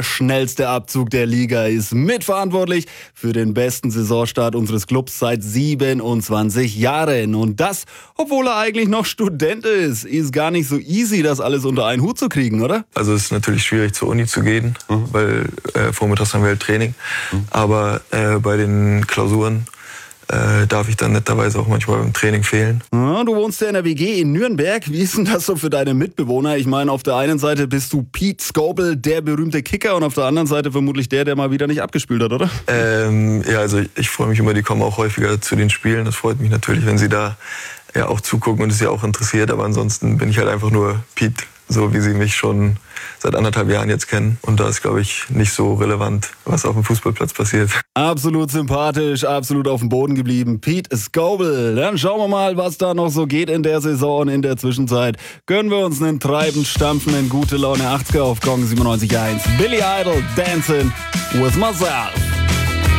Schnellste Abzug der Liga ist mitverantwortlich für den besten Saisonstart unseres Clubs seit 27 Jahren. Und das, obwohl er eigentlich noch Student ist. Ist gar nicht so easy, das alles unter einen Hut zu kriegen, oder? Also es ist natürlich schwierig, zur Uni zu gehen, weil vormittags haben wir halt Training. Aber bei den Klausuren darf ich dann netterweise auch manchmal beim Training fehlen. Ja, du wohnst ja in der WG in Nürnberg. Wie ist denn das so für deine Mitbewohner? Ich meine, auf der einen Seite bist du Pete Scoble, der berühmte Kicker, und auf der anderen Seite vermutlich der mal wieder nicht abgespült hat, oder? Ja, also ich freue mich immer, die kommen auch häufiger zu den Spielen. Das freut mich natürlich, wenn sie da ja auch zugucken und es sie auch interessiert. Aber ansonsten bin ich halt einfach nur Pete, so wie sie mich schon seit 1,5 Jahren jetzt kennen. Und da ist, glaube ich, nicht so relevant, was auf dem Fußballplatz passiert. Absolut sympathisch, absolut auf dem Boden geblieben. Pete Scoble. Dann schauen wir mal, was da noch so geht in der Saison. Und in der Zwischenzeit gönnen wir uns einen treibend stampfenden Gute Laune 80er auf Kong 97.1. Billy Idol, Dancing with Myself.